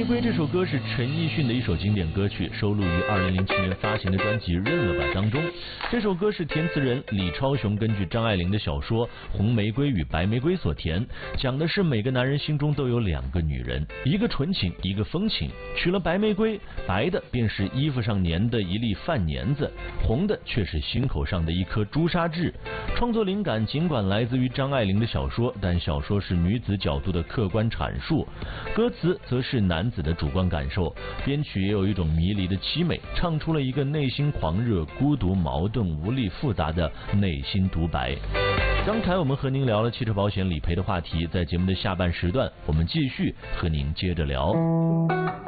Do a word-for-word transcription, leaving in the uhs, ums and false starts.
瑰》这首歌是陈奕迅的一首经典歌曲，收录于二零零七年发行的专辑《认了吧》当中。这首歌是填词人李超雄根据张爱玲的小说《红玫瑰与白玫瑰》所填，讲的是每个男人心中都有两个女人，一个纯情，一个风情。娶了白玫瑰，白的便是衣服上粘的一粒饭粘子，红的却是心口上的一颗朱砂痣。创作灵感尽管来自于张爱玲的小说，但小说是女子角度的客观阐述，歌词则是男子的主观感受，编曲也有一种迷离的凄美，唱出了一个内心狂热、孤独、矛盾、无力、复杂的内心独白。刚才我们和您聊了汽车保险理赔的话题，在节目的下半时段，我们继续和您接着聊。